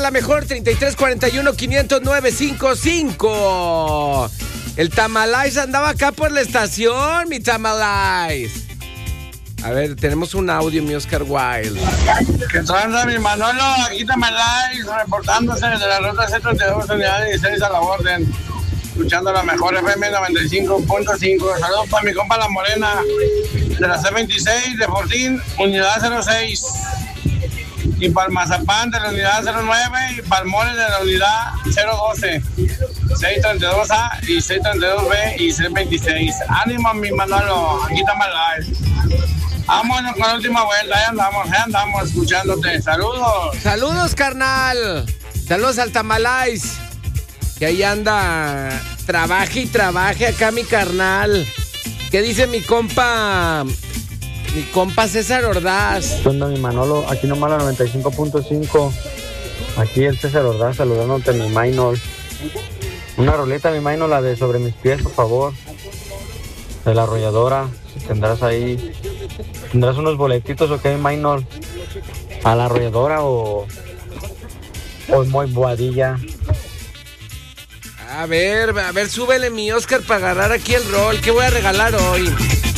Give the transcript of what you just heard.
La mejor 3341-509-55. El Tamalais andaba acá por la estación, mi Tamalais. A ver, tenemos un audio, mi Oscar Wilde. Que tranza mi Manolo, aquí Tamalais, reportándose desde la ruta C32, unidad 16 a la orden. Escuchando la mejor FM 95.5. Saludos para mi compa La Morena, de la C26 de Fortín, unidad 06. Y para el Mazapán de la unidad 09 y para el Mole de la unidad 012, 632A y 632B y 626. Ánimo, mi Manolo, aquí estamos live. Vámonos con la última vuelta, ahí andamos escuchándote. Saludos. Saludos, carnal. Saludos al Tamalais, que ahí anda, trabaje y trabaje acá mi carnal. ¿Qué dice mi compa? Mi compa César Ordaz. ¿Qué onda, mi Manolo? Aquí nomás la 95.5. Aquí el César Ordaz saludándote, mi Maynol. Una roleta, mi Maynol, la de Sobre mis pies, por favor. De la arrolladora. Si tendrás ahí. ¿Tendrás unos boletitos o qué, Maynol? ¿A la arrolladora o muy boadilla? A ver, súbele mi Oscar para agarrar aquí el rol. ¿Qué voy a regalar hoy?